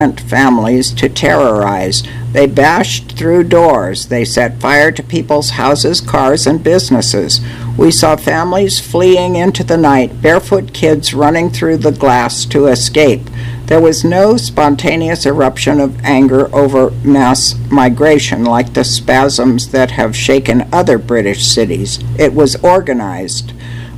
families to terrorize. They bashed through doors. They set fire to people's houses, cars, and businesses. We saw families fleeing into the night, barefoot kids running through the glass to escape. There was no spontaneous eruption of anger over mass migration like the spasms that have shaken other British cities. It was organized.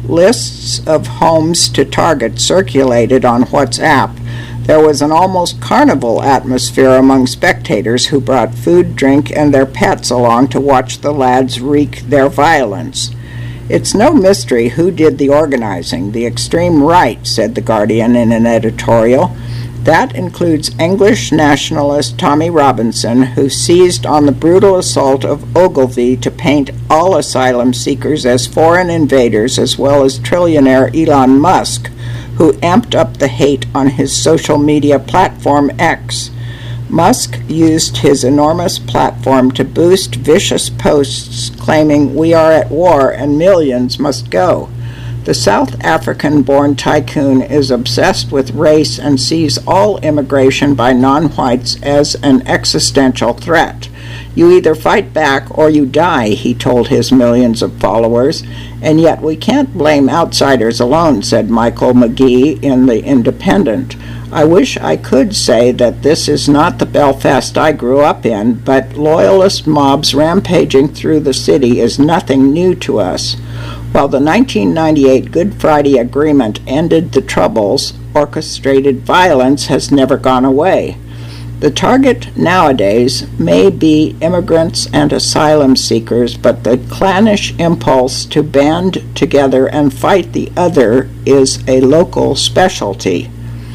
Lists of homes to target circulated on WhatsApp. There was an almost carnival atmosphere among spectators who brought food, drink, and their pets along to watch the lads wreak their violence. It's no mystery who did the organizing. The extreme right, said The Guardian in an editorial. That includes English nationalist Tommy Robinson, who seized on the brutal assault of Ogilvy to paint all asylum seekers as foreign invaders, as well as trillionaire Elon Musk, who amped up the hate on his social media platform X. Musk used his enormous platform to boost vicious posts claiming we are at war and millions must go. The South African-born tycoon is obsessed with race and sees all immigration by non-whites as an existential threat. You either fight back or you die, he told his millions of followers, and yet we can't blame outsiders alone, said Michael McGee in The Independent. I wish I could say that this is not the Belfast I grew up in, but loyalist mobs rampaging through the city is nothing new to us. While the 1998 Good Friday Agreement ended the Troubles, orchestrated violence has never gone away. The target nowadays may be immigrants and asylum seekers, but the clannish impulse to band together and fight the other is a local specialty.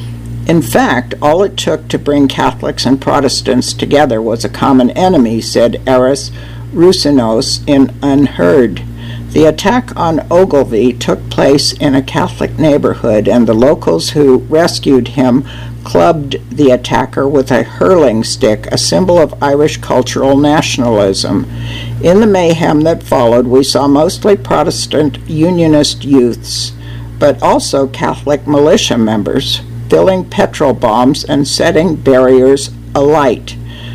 In fact, all it took to bring Catholics and Protestants together was a common enemy, said Eris Roussinos in Unheard. The attack on Ogilvy took place in a Catholic neighborhood, and the locals who rescued him clubbed the attacker with a hurling stick, a symbol of Irish cultural nationalism. In the mayhem that followed, we saw mostly Protestant Unionist youths, but also Catholic militia members, filling petrol bombs and setting barriers alight.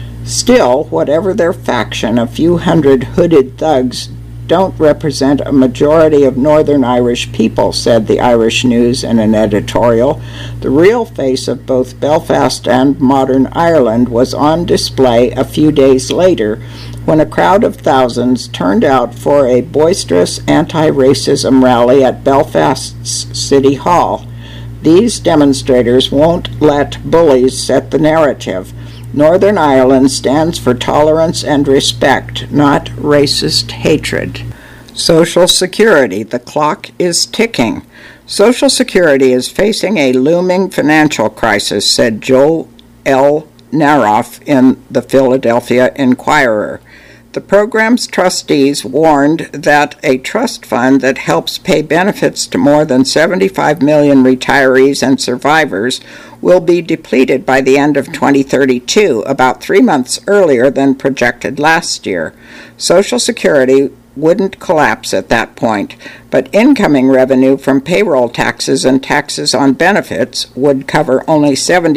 Still, whatever their faction, a few hundred hooded thugs don't represent a majority of Northern Irish people, said the Irish News in an editorial. The real face of both Belfast and modern Ireland was on display a few days later when a crowd of thousands turned out for a boisterous anti-racism rally at Belfast's City Hall. These demonstrators won't let bullies set the narrative. Northern Ireland stands for tolerance and respect, not racist hatred. Social Security. The clock is ticking. Social Security is facing a looming financial crisis, said Joel L. Naroff in the Philadelphia Inquirer. The program's trustees warned that a trust fund that helps pay benefits to more than 75 million retirees and survivors will be depleted by the end of 2032, about 3 months earlier than projected last year. Social Security wouldn't collapse at that point, but incoming revenue from payroll taxes and taxes on benefits would cover only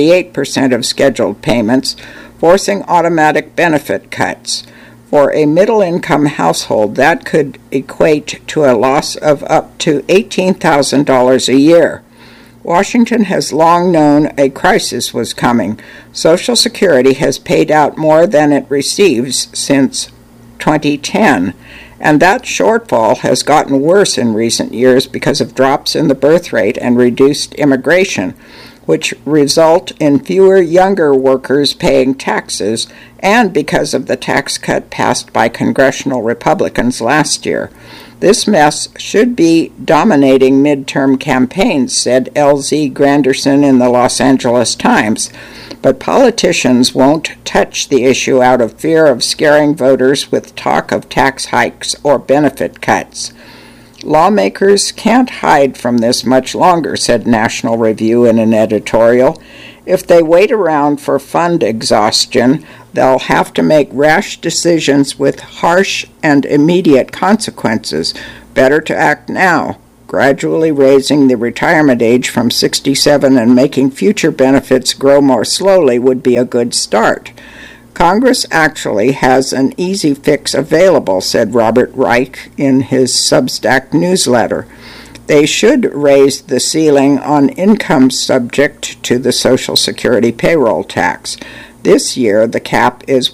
78% of scheduled payments, forcing automatic benefit cuts. For a middle-income household, that could equate to a loss of up to $18,000 a year. Washington has long known a crisis was coming. Social Security has paid out more than it receives since 2010, and that shortfall has gotten worse in recent years because of drops in the birth rate and reduced immigration, which result in fewer younger workers paying taxes, and because of the tax cut passed by congressional Republicans last year. This mess should be dominating midterm campaigns, said L.Z. Granderson in the Los Angeles Times, but politicians won't touch the issue out of fear of scaring voters with talk of tax hikes or benefit cuts. Lawmakers can't hide from this much longer, said National Review in an editorial. If they wait around for fund exhaustion, they'll have to make rash decisions with harsh and immediate consequences. Better to act now. Gradually raising the retirement age from 67 and making future benefits grow more slowly would be a good start. Congress actually has an easy fix available, said Robert Reich in his Substack newsletter. They should raise the ceiling on income subject to the Social Security payroll tax. This year, the cap is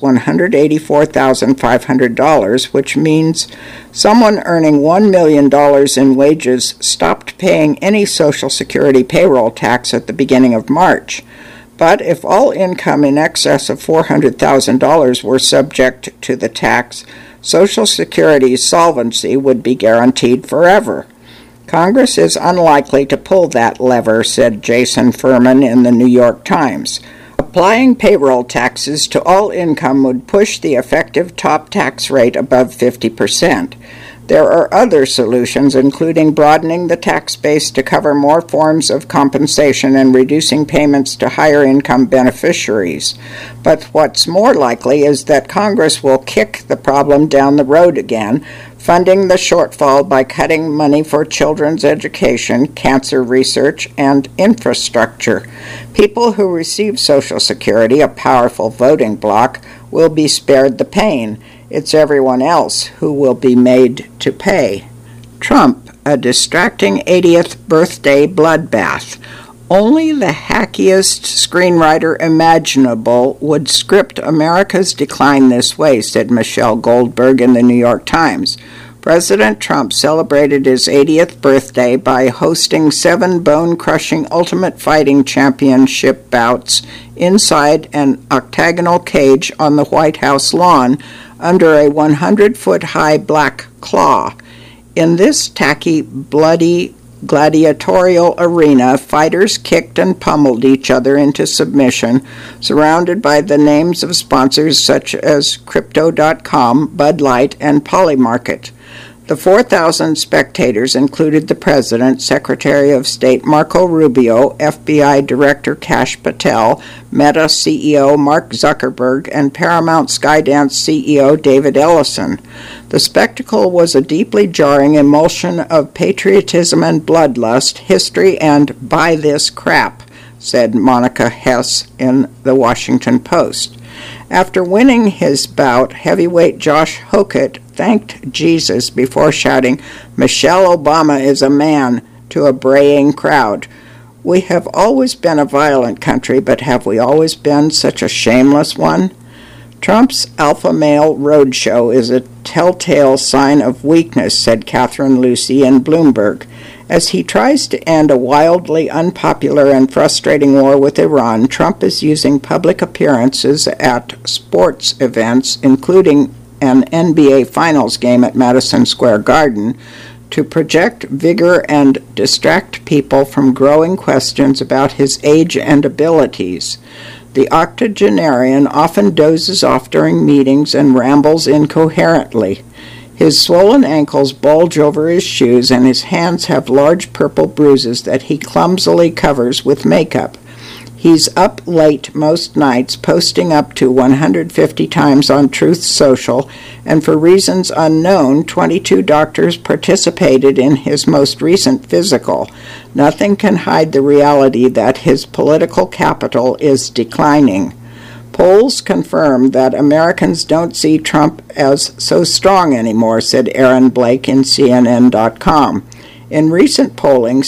$184,500, which means someone earning $1 million in wages stopped paying any Social Security payroll tax at the beginning of March. But if all income in excess of $400,000 were subject to the tax, Social Security's solvency would be guaranteed forever. Congress is unlikely to pull that lever, said Jason Furman in the New York Times. Applying payroll taxes to all income would push the effective top tax rate above 50%. There are other solutions, including broadening the tax base to cover more forms of compensation and reducing payments to higher income beneficiaries. But what's more likely is that Congress will kick the problem down the road again, funding the shortfall by cutting money for children's education, cancer research, and infrastructure. People who receive Social Security, a powerful voting bloc, will be spared the pain. It's everyone else who will be made to pay. Trump, a distracting 80th birthday bloodbath. Only the hackiest screenwriter imaginable would script America's decline this way, said Michelle Goldberg in the New York Times. President Trump celebrated his 80th birthday by hosting 7 bone-crushing Ultimate Fighting Championship bouts inside an octagonal cage on the White House lawn under a 100-foot-high black claw. In this tacky, bloody, gladiatorial arena, fighters kicked and pummeled each other into submission, surrounded by the names of sponsors such as Crypto.com, Bud Light, and Polymarket. The 4,000 spectators included the President, Secretary of State Marco Rubio, FBI Director Kash Patel, Meta CEO Mark Zuckerberg, and Paramount Skydance CEO David Ellison. The spectacle was a deeply jarring emulsion of patriotism and bloodlust, history, and buy this crap, said Monica Hess in the Washington Post. After winning his bout, heavyweight Josh Hokett thanked Jesus before shouting, "Michelle Obama is a man," to a braying crowd. We have always been a violent country, but have we always been such a shameless one? Trump's alpha male roadshow is a telltale sign of weakness, said Catherine Lucy in Bloomberg. As he tries to end a wildly unpopular and frustrating war with Iran, Trump is using public appearances at sports events, including an NBA Finals game at Madison Square Garden, to project vigor and distract people from growing questions about his age and abilities. The octogenarian often dozes off during meetings and rambles incoherently. His swollen ankles bulge over his shoes, and his hands have large purple bruises that he clumsily covers with makeup. He's up late most nights, posting up to 150 times on Truth Social, and for reasons unknown, 22 doctors participated in his most recent physical. Nothing can hide the reality that his political capital is declining. Polls confirm that Americans don't see Trump as so strong anymore, said Aaron Blake in CNN.com. In recent polling,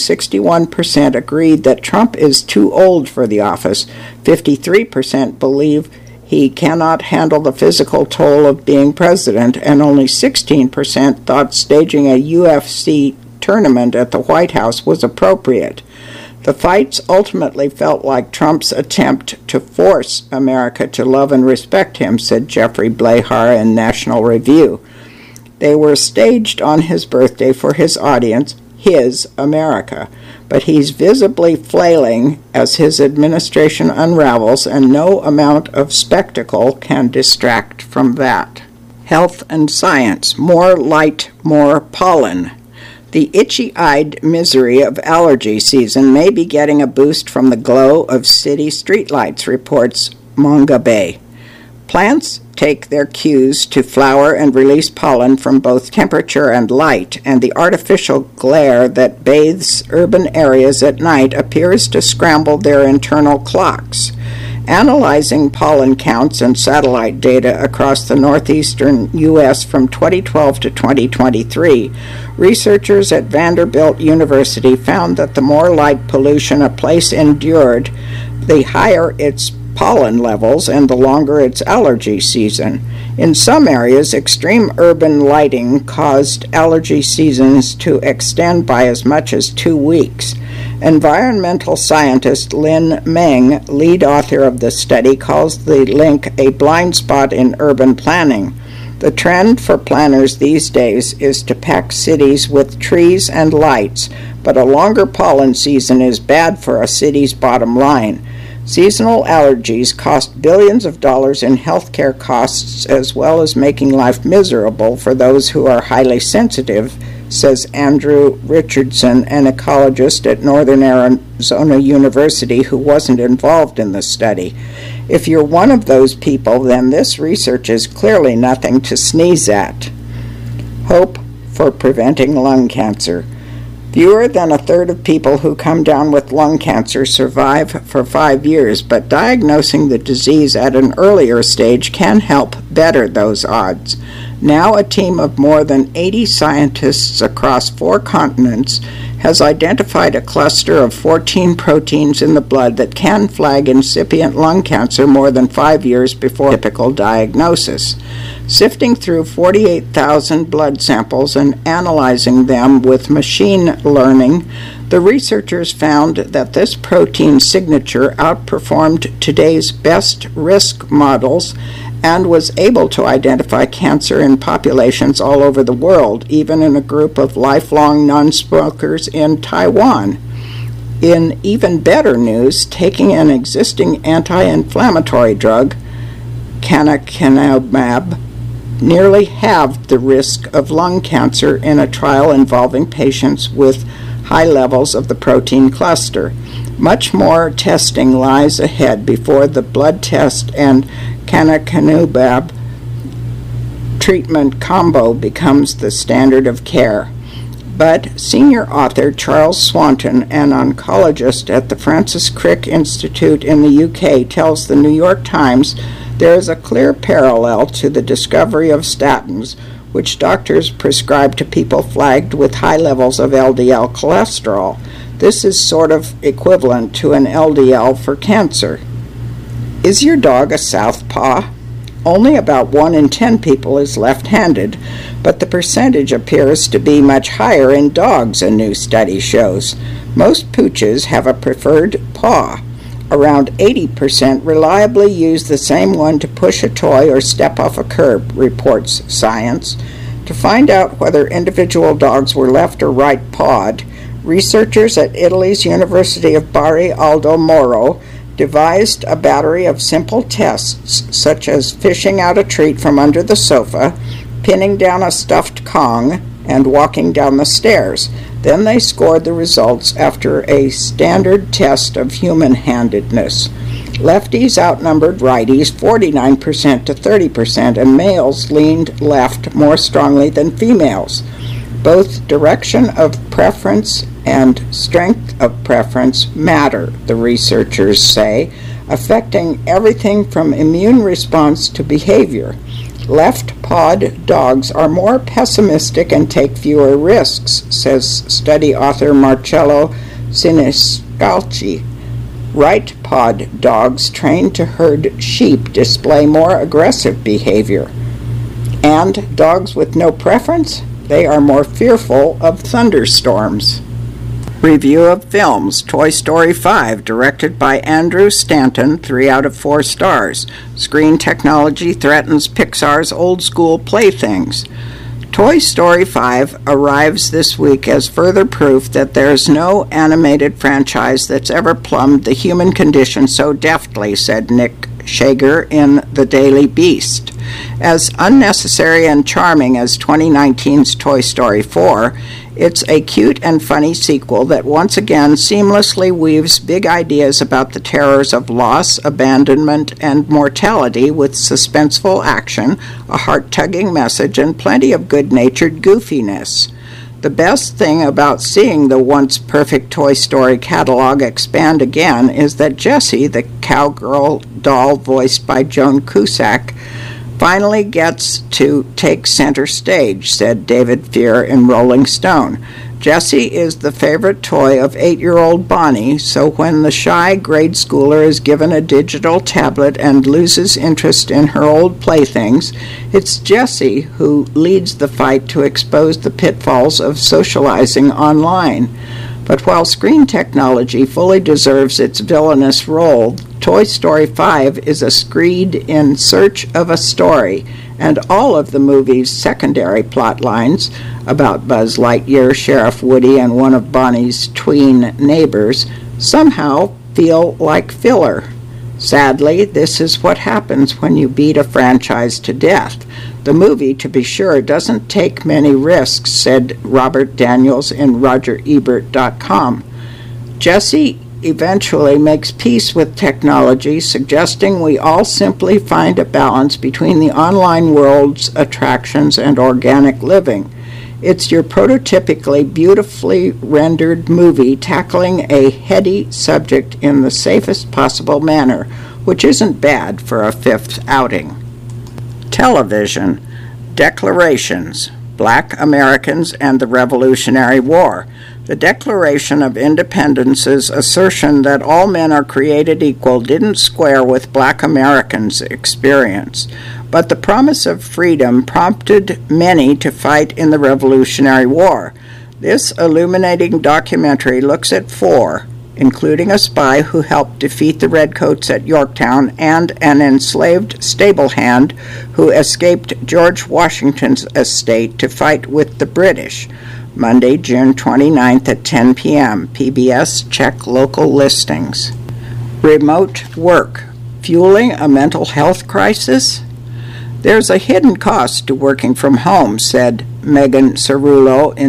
61% agreed that Trump is too old for the office. 53% believe he cannot handle the physical toll of being president, and only 16% thought staging a UFC tournament at the White House was appropriate. The fights ultimately felt like Trump's attempt to force America to love and respect him, said Jeffrey Blahar in National Review. They were staged on his birthday for his audience, his America, but he's visibly flailing as his administration unravels, and no amount of spectacle can distract from that. Health and science, more light, more pollen. The itchy-eyed misery of allergy season may be getting a boost from the glow of city streetlights, reports Monga Bay. Plants take their cues to flower and release pollen from both temperature and light, and the artificial glare that bathes urban areas at night appears to scramble their internal clocks. Analyzing pollen counts and satellite data across the northeastern U.S. from 2012 to 2023, researchers at Vanderbilt University found that the more light pollution a place endured, the higher its pollen levels and the longer its allergy season. In some areas, extreme urban lighting caused allergy seasons to extend by as much as 2 weeks. Environmental scientist Lin Meng, lead author of the study, calls the link a blind spot in urban planning. The trend for planners these days is to pack cities with trees and lights, but a longer pollen season is bad for a city's bottom line. Seasonal allergies cost billions of dollars in healthcare costs, as well as making life miserable for those who are highly sensitive, says Andrew Richardson, an ecologist at Northern Arizona University who wasn't involved in the study. If you're one of those people, then this research is clearly nothing to sneeze at. Hope for preventing lung cancer. Fewer than a third of people who come down with lung cancer survive for 5 years, but diagnosing the disease at an earlier stage can help better those odds. Now a team of more than 80 scientists across 4 continents has identified a cluster of 14 proteins in the blood that can flag incipient lung cancer more than 5 years before typical diagnosis. Sifting through 48,000 blood samples and analyzing them with machine learning, the researchers found that this protein signature outperformed today's best risk models and was able to identify cancer in populations all over the world, even in a group of lifelong non-smokers in Taiwan. In even better news, taking an existing anti-inflammatory drug, canakinumab, nearly halved the risk of lung cancer in a trial involving patients with high levels of the protein cluster. Much more testing lies ahead before the blood test and canakinumab treatment combo becomes the standard of care. But senior author Charles Swanton, an oncologist at the Francis Crick Institute in the UK, tells the New York Times there is a clear parallel to the discovery of statins, which doctors prescribe to people flagged with high levels of LDL cholesterol. This is sort of equivalent to an LDL for cancer. Is your dog a southpaw? Only about 1 in 10 people is left-handed, but the percentage appears to be much higher in dogs, a new study shows. Most pooches have a preferred paw. Around 80% reliably use the same one to push a toy or step off a curb, reports Science. To find out whether individual dogs were left or right-pawed, researchers at Italy's University of Bari Aldo Moro devised a battery of simple tests, such as fishing out a treat from under the sofa, pinning down a stuffed Kong, and walking down the stairs. Then they scored the results after a standard test of human-handedness. Lefties outnumbered righties 49% to 30%, and males leaned left more strongly than females. Both direction of preference and strength of preference matter, the researchers say, affecting everything from immune response to behavior. Left-pawed dogs are more pessimistic and take fewer risks, says study author Marcello Siniscalchi. Right-pawed dogs trained to herd sheep display more aggressive behavior. And dogs with no preference? They are more fearful of thunderstorms. Review of films. Toy Story 5, directed by Andrew Stanton, 3 out of 4 stars. Screen technology threatens Pixar's old-school playthings. Toy Story 5 arrives this week as further proof that there's no animated franchise that's ever plumbed the human condition so deftly, said Nick Shager in The Daily Beast. As unnecessary and charming as 2019's Toy Story 4, It's a cute and funny sequel that once again seamlessly weaves big ideas about the terrors of loss, abandonment, and mortality with suspenseful action, a heart-tugging message, and plenty of good-natured goofiness. The best thing about seeing the once perfect Toy Story catalog expand again is that Jessie, the cowgirl doll voiced by Joan Cusack, finally gets to take center stage, said David Fear in Rolling Stone. Jessie is the favorite toy of 8-year-old Bonnie, so when the shy grade schooler is given a digital tablet and loses interest in her old playthings, it's Jessie who leads the fight to expose the pitfalls of socializing online. But while screen technology fully deserves its villainous role, Toy Story 5 is a screed in search of a story, and all of the movie's secondary plot lines about Buzz Lightyear, Sheriff Woody, and one of Bonnie's tween neighbors somehow feel like filler. Sadly, this is what happens when you beat a franchise to death. The movie, to be sure, doesn't take many risks, said Robert Daniels in RogerEbert.com. Jessie eventually makes peace with technology, suggesting we all simply find a balance between the online world's attractions and organic living. It's your prototypically beautifully rendered movie tackling a heady subject in the safest possible manner, which isn't bad for a fifth outing. Television. Declarations. Black Americans and the Revolutionary War. The Declaration of Independence's assertion that all men are created equal didn't square with Black Americans' experience, but the promise of freedom prompted many to fight in the Revolutionary War. This illuminating documentary looks at 4, including a spy who helped defeat the Redcoats at Yorktown and an enslaved stable hand who escaped George Washington's estate to fight with the British. Monday, June 29th at 10 p.m. PBS, check local listings. Remote work, fueling a mental health crisis? There's a hidden cost to working from home, said Megan Cerullo in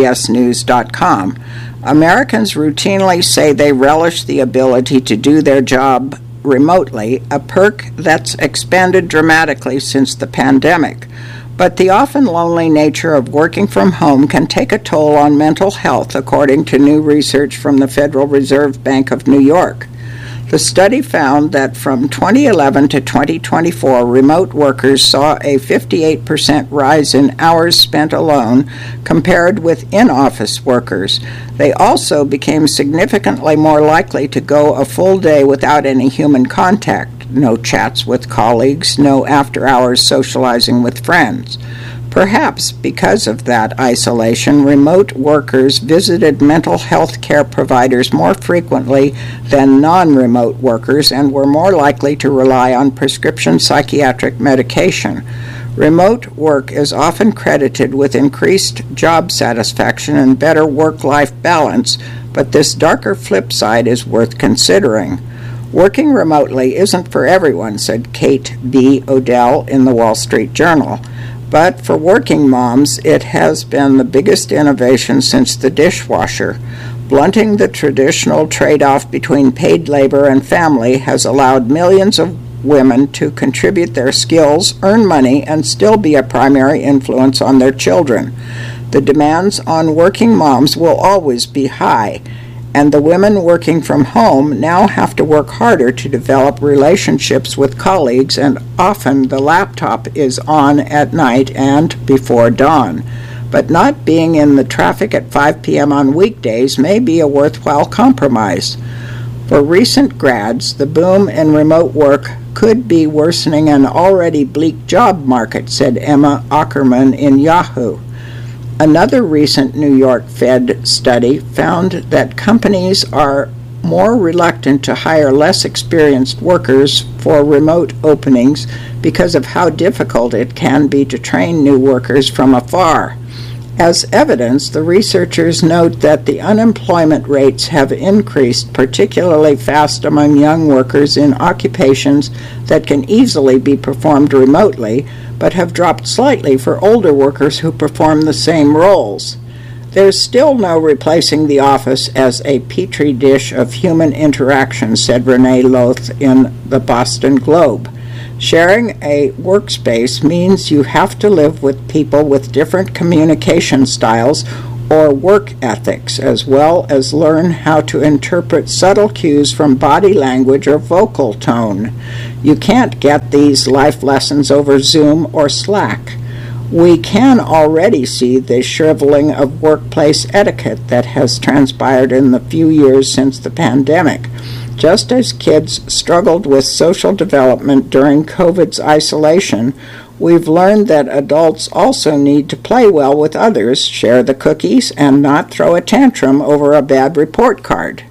CBSNews.com. Americans routinely say they relish the ability to do their job remotely, a perk that's expanded dramatically since the pandemic. But the often lonely nature of working from home can take a toll on mental health, according to new research from the Federal Reserve Bank of New York. The study found that from 2011 to 2024, remote workers saw a 58% rise in hours spent alone compared with in-office workers. They also became significantly more likely to go a full day without any human contact. No chats with colleagues, no after-hours socializing with friends. Perhaps because of that isolation, remote workers visited mental health care providers more frequently than non-remote workers and were more likely to rely on prescription psychiatric medication. Remote work is often credited with increased job satisfaction and better work-life balance, but this darker flip side is worth considering. Working remotely isn't for everyone, said Kate B. Odell in the Wall Street Journal. But for working moms, it has been the biggest innovation since the dishwasher. Blunting the traditional trade-off between paid labor and family has allowed millions of women to contribute their skills, earn money, and still be a primary influence on their children. The demands on working moms will always be high, and the women working from home now have to work harder to develop relationships with colleagues, and often the laptop is on at night and before dawn. But not being in the traffic at 5 p.m. on weekdays may be a worthwhile compromise. For recent grads, the boom in remote work could be worsening an already bleak job market, said Emma Ackerman in Yahoo. Another recent New York Fed study found that companies are more reluctant to hire less experienced workers for remote openings because of how difficult it can be to train new workers from afar. As evidence, the researchers note that the unemployment rates have increased particularly fast among young workers in occupations that can easily be performed remotely, but have dropped slightly for older workers who perform the same roles. There's still no replacing the office as a petri dish of human interaction, said Renee Loth in the Boston Globe. Sharing a workspace means you have to live with people with different communication styles or work ethics, as well as learn how to interpret subtle cues from body language or vocal tone. You can't get these life lessons over Zoom or Slack. We can already see the shriveling of workplace etiquette that has transpired in the few years since the pandemic. Just as kids struggled with social development during COVID's isolation, we've learned that adults also need to play well with others, share the cookies, and not throw a tantrum over a bad report card.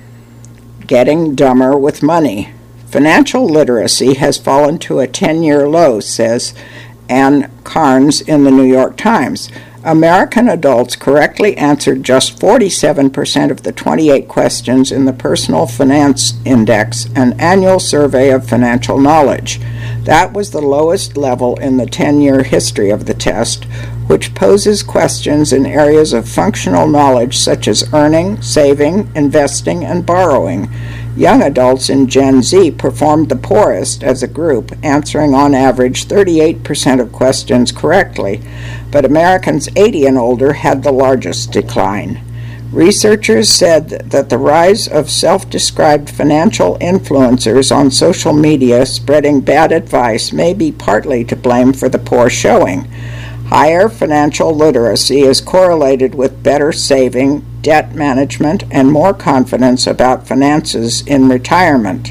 Getting dumber with money. Financial literacy has fallen to a 10-year low, says Ann Carnes in the New York Times. American adults correctly answered just 47% of the 28 questions in the Personal Finance Index, an annual survey of financial knowledge. That was the lowest level in the 10-year history of the test, which poses questions in areas of functional knowledge such as earning, saving, investing, and borrowing. Young adults in Gen Z performed the poorest as a group, answering on average 38% of questions correctly, but Americans 80 and older had the largest decline. Researchers said that the rise of self-described financial influencers on social media spreading bad advice may be partly to blame for the poor showing. Higher financial literacy is correlated with better saving, debt management, and more confidence about finances in retirement.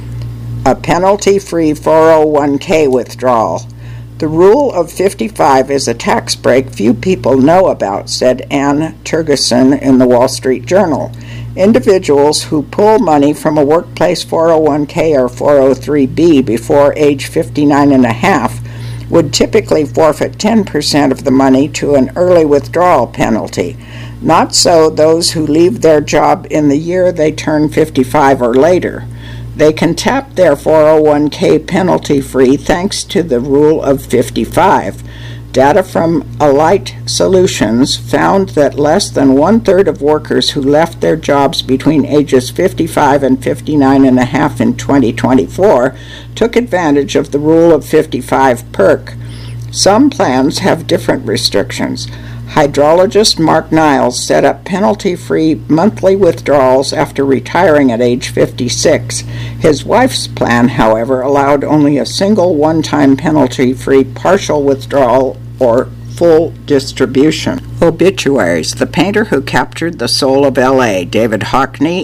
A penalty-free 401k withdrawal. The rule of 55 is a tax break few people know about, said Ann Tergeson in the Wall Street Journal. Individuals who pull money from a workplace 401k or 403b before age 59 and a half would typically forfeit 10% of the money to an early withdrawal penalty. Not so those who leave their job in the year they turn 55 or later. They can tap their 401k penalty-free thanks to the rule of 55. Data from Alight Solutions found that less than one-third of workers who left their jobs between ages 55 and 59 and a half in 2024 took advantage of the rule of 55 perk. Some plans have different restrictions. Hydrologist Mark Niles set up penalty-free monthly withdrawals after retiring at age 56. His wife's plan, however, allowed only a single one-time penalty-free partial withdrawal or full distribution. Obituaries. The painter who captured the soul of L.A., David Hockney,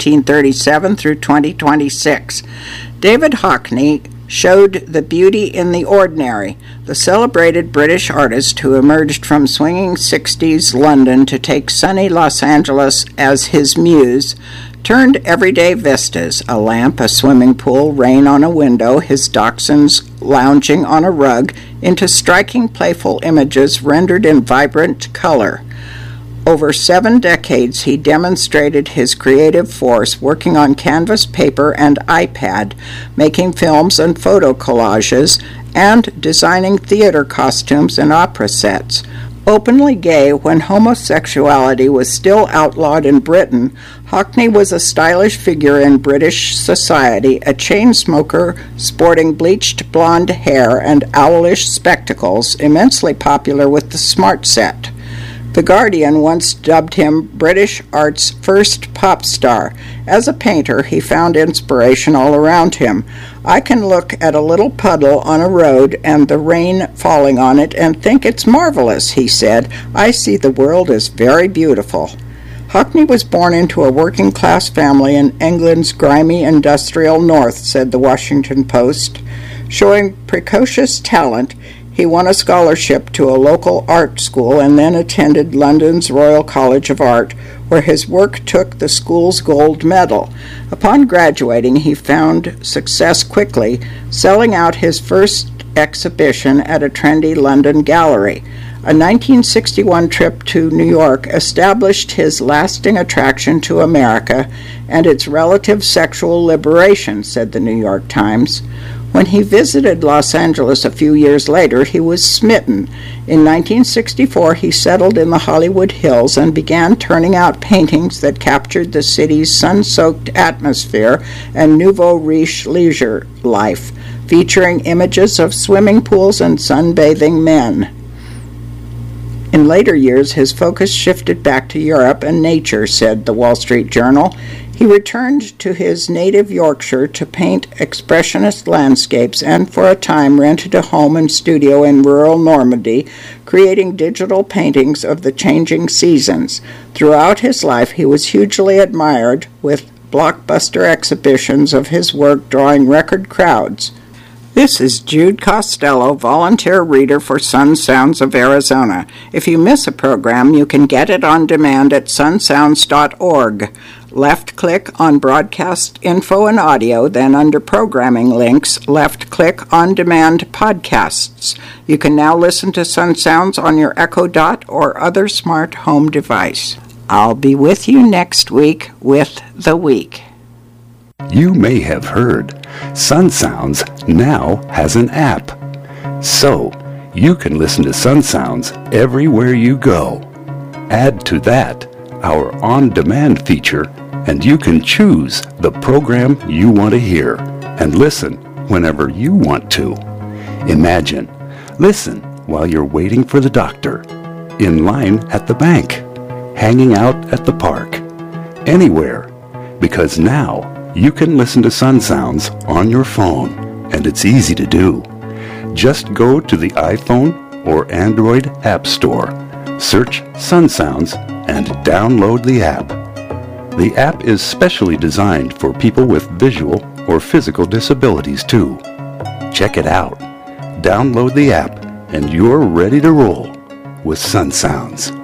1937 through 2026. David Hockney showed the beauty in the ordinary. The celebrated British artist who emerged from swinging 60s London to take sunny Los Angeles as his muse turned everyday vistas, a lamp, a swimming pool, rain on a window, his dachshunds lounging on a rug, into striking, playful images rendered in vibrant color. Over 7 decades, he demonstrated his creative force working on canvas, paper, and iPad, making films and photo collages, and designing theater costumes and opera sets. Openly gay when homosexuality was still outlawed in Britain, Hockney was a stylish figure in British society, a chain smoker sporting bleached blonde hair and owlish spectacles, immensely popular with the smart set. The Guardian once dubbed him British art's first pop star. As a painter, he found inspiration all around him. I can look at a little puddle on a road and the rain falling on it and think it's marvelous, he said. I see the world as very beautiful. Hockney was born into a working-class family in England's grimy industrial north, said the Washington Post. Showing precocious talent, he won a scholarship to a local art school and then attended London's Royal College of Art, where his work took the school's gold medal. Upon graduating, he found success quickly, selling out his first exhibition at a trendy London gallery. A 1961 trip to New York established his lasting attraction to America and its relative sexual liberation, said the New York Times. When he visited Los Angeles a few years later, he was smitten. In 1964, he settled in the Hollywood Hills and began turning out paintings that captured the city's sun-soaked atmosphere and nouveau riche leisure life, featuring images of swimming pools and sunbathing men. In later years, his focus shifted back to Europe and nature, said the Wall Street Journal. He returned to his native Yorkshire to paint expressionist landscapes and for a time rented a home and studio in rural Normandy, creating digital paintings of the changing seasons. Throughout his life, he was hugely admired, with blockbuster exhibitions of his work drawing record crowds. This is Jude Costello, volunteer reader for Sun Sounds of Arizona. If you miss a program, you can get it on demand at sunsounds.org. Left-click on Broadcast Info and Audio, then under Programming Links, left-click on Demand Podcasts. You can now listen to Sun Sounds on your Echo Dot or other smart home device. I'll be with you next week with The Week. You may have heard Sun Sounds now has an app. So, you can listen to Sun Sounds everywhere you go. Add to that our on-demand feature, and you can choose the program you want to hear and listen whenever you want to. Imagine, listen while you're waiting for the doctor, in line at the bank, hanging out at the park, anywhere, because now you can listen to Sun Sounds on your phone, and it's easy to do. Just go to the iPhone or Android App Store, search Sun Sounds, and download the app. The app is specially designed for people with visual or physical disabilities too. Check it out. Download the app, and you're ready to roll with Sun Sounds.